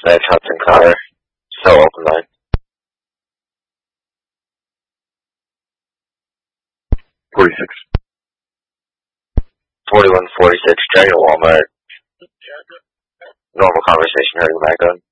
Smith, Hudson Carter. Still open line. 46. 4146, Daniel Walmart. Normal conversation, heard the back on.